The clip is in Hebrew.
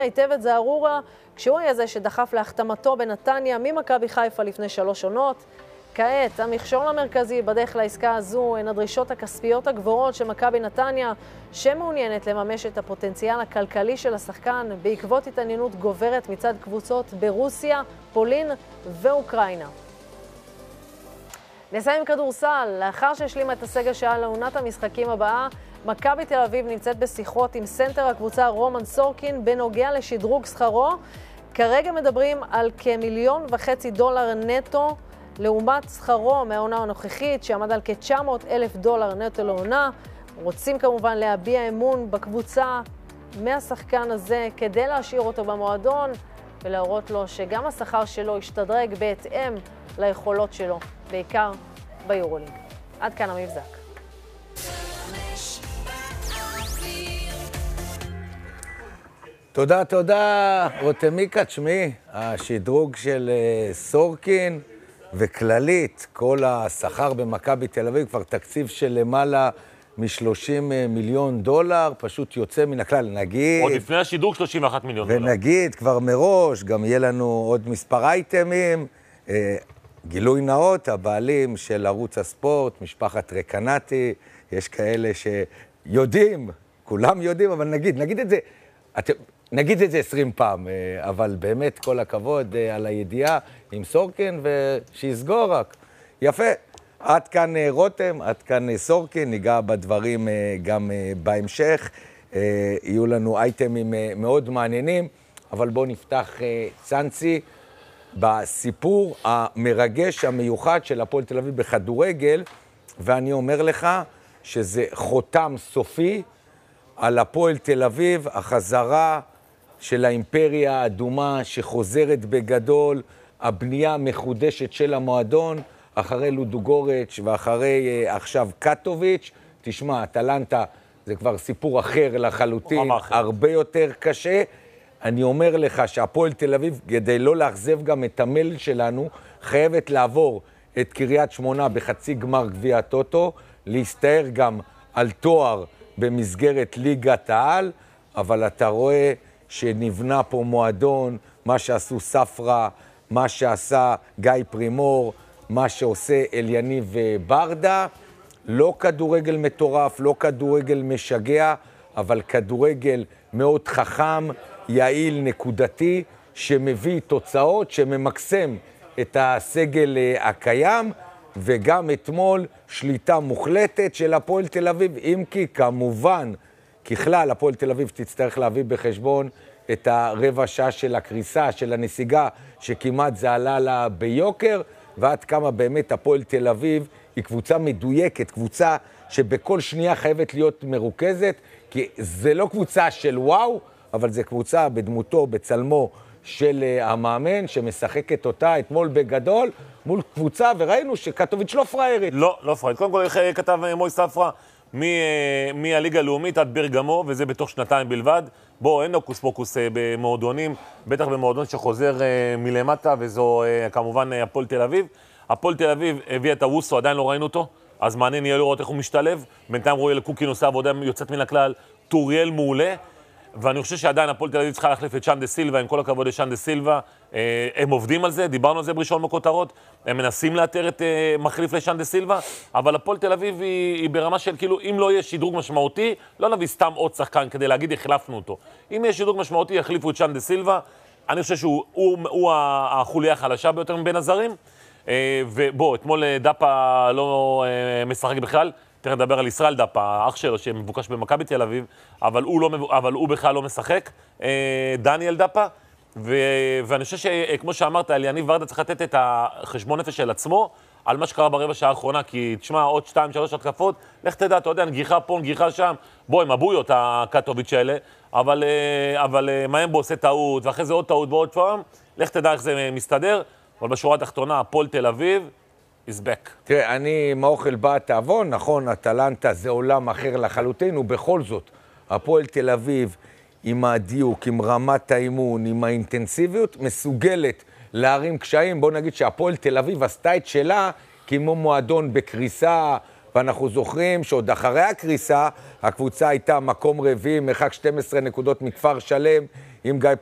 היטב את זערורה, כשהוא היה זה שדחף להחתמתו בנתניה ממכבי חיפה לפני 3 עונות. כעת, המכשול המרכזי בדרך לעסקה הזו הן הדרישות הכספיות הגבוהות של מכבי נתניה, שמעוניינת לממש את הפוטנציאל הכלכלי של השחקן בעקבות התעניינות גוברת מצד קבוצות ברוסיה, פולין ואוקראינה. נסיים עם כדורסל. לאחר שהשלימה את הסגל שלה לעונת המשחקים הבאה, מכבי תל אביב נמצאת בשיחות עם סנטר הקבוצה רומן סורקין בנוגע לשדרוג שכרו. כרגע מדברים על כ$1.5 מיליון נטו, לעומת שכרו מהעונה הנוכחית שעמד על כ$900,000 נטו לעונה. רוצים כמובן להביע אמון בקבוצה מהשחקן הזה כדי להשאיר אותו במועדון ולהראות לו שגם השכר שלו ישתדרג בהתאם ליכולות שלו, בעיקר ביורוליג. עד כאן המבזק. תודה, רותם-מיקה, תשמעי, השדרוג של סורקין וכללית, כל השכר במכבי תל אביב, כבר תקציב של למעלה מ$30 מיליון, פשוט יוצא מן הכלל, נגיד... עוד לפני השדרוג $31 מיליון. ונגיד, כבר מראש, גם יהיה לנו עוד מספר אייטמים, גילוי נאות, הבעלים של ערוץ הספורט, משפחת רקנטי, יש כאלה שיודעים, כולם יודעים, אבל נגיד את זה 20 פעם, אבל באמת כל הכבוד על הידיעה עם סורקין, ושיסגור רק. יפה. עד כאן רותם, עד כאן סורקין, ניגע בדברים גם בהמשך. יהיו לנו אייטמים מאוד מעניינים, אבל בואו נפתח צאנצי בסיפור המרגש המיוחד של הפועל תל אביב בכדורגל, ואני אומר לך שזה חותם סופי על הפועל תל אביב, החזרה של האימפריה האדומה שחוזרת בגדול, הבנייה המחודשת של המועדון, אחרי לודוגורץ' ואחרי עכשיו קטוביץ'. תשמע, אטלנטה זה כבר סיפור אחר לחלוטין, הרבה יותר קשה. אני אומר לך שהפועל תל אביב, כדי לא לאכזב גם את המייל שלנו, חייבת לעבור את קריית שמונה בחצי גמר גביע הטוטו, להסתער גם על תואר במסגרת ליגת העל, אבל אתה רואה שנבנה פה מועדון, מה שעשו ספרה, מה שעשה גיא פרימור, מה שעושה אליניב ברדה, לא כדורגל מטורף, לא כדורגל משגע, אבל כדורגל מאוד חכם, יעיל, נקודתי, שמביא תוצאות, שממקסם את הסגל הקיים, וגם אתמול שליטה מוחלטת של הפועל תל אביב, אם כי כמובן, ככלל, הפועל תל אביב תצטרך להביא בחשבון את הרבע שעה של הקריסה, של הנסיגה, שכמעט זה עלה לה ביוקר, ועד כמה באמת הפועל תל אביב היא קבוצה מדויקת, קבוצה שבכל שנייה חייבת להיות מרוכזת, כי זה לא קבוצה של וואו, אבל זה קבוצה בדמותו, בצלמו של המאמן, שמשחקת אותה אתמול בגדול, מול קבוצה, וראינו שקטוביץ' לא פריירית. לא פריירית. קודם כל, כתב מוי ספרה, מהליגה הלאומית עד ברגמו, וזה בתוך 2 בלבד. בוא, אין הוקוס פוקוס במועדונים, בטח במועדון שחוזר מלמטה, וזו כמובן הפועל תל אביב. הפועל תל אביב הביא את הווסו, עדיין לא ראינו אותו, אז מעניין יהיה לראות איך הוא משתלב. בינתיים רואי לקוקין עושה עבודה יוצאת מן הכלל, טוריאל מעולה, ואני חושב שעדיין הפועל תל אביב צריכה להחליף את שאן דה סילבה, עם כל הכבוד לשאן דה סילבה, הם עובדים על זה, דיברנו על זה בראשון בכותרות, הם מנסים לאתר את מחליף לשאן דה סילבה, אבל הפועל תל אביב היא ברמה של כאילו, אם לא יהיה שדרוג משמעותי, לא נביא סתם עוד שחקן כדי להגיד, החלפנו אותו. אם יהיה שדרוג משמעותי, יחליפו את שאן דה סילבה, אני חושב שהוא החוליה החלשה ביותר מבין הזרים, ובוא, אתמול דאפה לא משחק בכלל, תכף נדבר על ישראל דאפה, האח שלו שמבוקש במכבי תל אביב, אבל הוא בכלל לא משחק, דניאל דאפה, ואני חושב שכמו שאמרת, אליניב ברדה צריך לתת את החשבון נפש של עצמו, על מה שקרה ברבע שעה האחרונה, כי תשמע, עוד 2-3 התקפות, לך תדע, אתה יודע, נגיחה פה, נגיחה שם, בוא, עם הבויות הקטוביץ' האלה, אבל מהם בו עושה טעות, ואחרי זה עוד טעות ועוד פעם, לך תדע איך זה מסתדר, אבל בשורה התחתונה, הפועל תל אביב, is back. תראה, אני מאוכל בא תאבון, נכון, אטלנטה זה עולם אחר לחלוטין, ובכל זאת, הפועל תל אביב, עם הדיוק, עם רמת האימון, עם האינטנסיביות, מסוגלת להרים קשיים. בוא נגיד שהפועל תל אביב עשתה את שלה כמו מועדון בקריסה, ואנחנו זוכרים שעוד אחרי הקריסה, הקבוצה הייתה מקום רביעי, מרחק 12 נקודות מכפר שלם, עם גיא